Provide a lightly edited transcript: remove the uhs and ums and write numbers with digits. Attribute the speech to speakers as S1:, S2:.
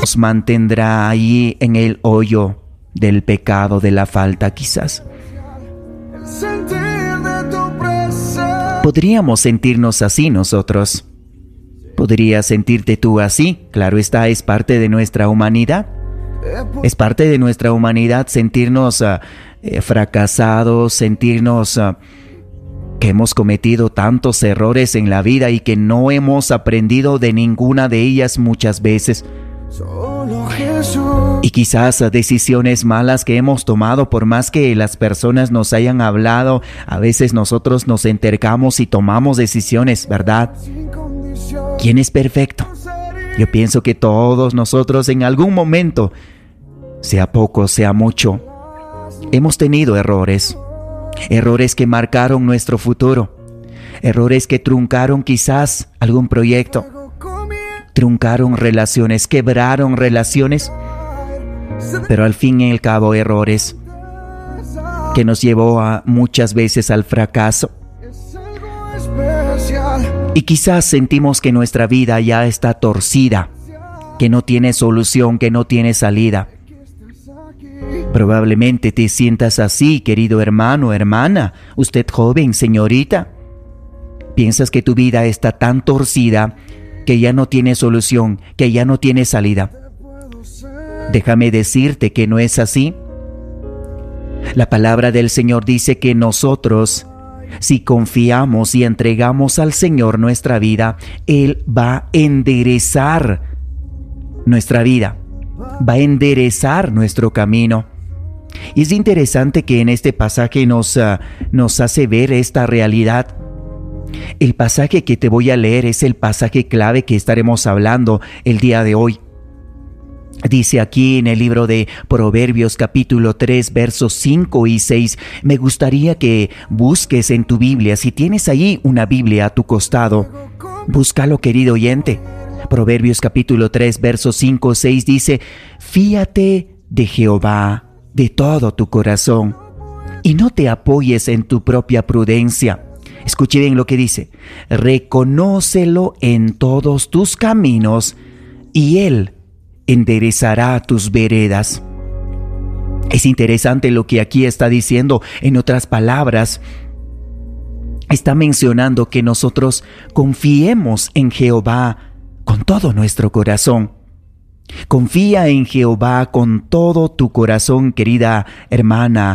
S1: nos mantendrá ahí en el hoyo del pecado, de la falta quizás. Podríamos sentirnos así nosotros. ¿Podrías sentirte tú así? Claro está, es parte de nuestra humanidad. Es parte de nuestra humanidad sentirnos fracasados, sentirnos que hemos cometido tantos errores en la vida y que no hemos aprendido de ninguna de ellas muchas veces. Y quizás decisiones malas que hemos tomado, por más que las personas nos hayan hablado, a veces nosotros nos entercamos y tomamos decisiones, ¿verdad? ¿Quién es perfecto? Yo pienso que todos nosotros en algún momento, sea poco, sea mucho, hemos tenido errores. Errores que marcaron nuestro futuro. Errores que truncaron quizás algún proyecto. Truncaron relaciones, quebraron relaciones. Pero al fin y al cabo errores que nos llevó muchas veces al fracaso. Y quizás sentimos que nuestra vida ya está torcida, que no tiene solución, que no tiene salida. Probablemente te sientas así, querido hermano, hermana, usted joven, señorita. Piensas que tu vida está tan torcida que ya no tiene solución, que ya no tiene salida. Déjame decirte que no es así. La palabra del Señor dice que nosotros, si confiamos y entregamos al Señor nuestra vida, Él va a enderezar nuestra vida, va a enderezar nuestro camino. Y es interesante que en este pasaje nos hace ver esta realidad. El pasaje que te voy a leer es el pasaje clave que estaremos hablando el día de hoy. Dice aquí en el libro de Proverbios capítulo 3 versos 5 y 6. Me gustaría que busques en tu Biblia, si tienes ahí una Biblia a tu costado, búscalo, querido oyente. Proverbios capítulo 3 versos 5 y 6 dice: fíate de Jehová de todo tu corazón y no te apoyes en tu propia prudencia. Escuche bien lo que dice: reconócelo en todos tus caminos y Él enderezará tus veredas. Es interesante lo que aquí está diciendo. En otras palabras, está mencionando que nosotros confiemos en Jehová con todo nuestro corazón. Confía en Jehová con todo tu corazón, querida hermana,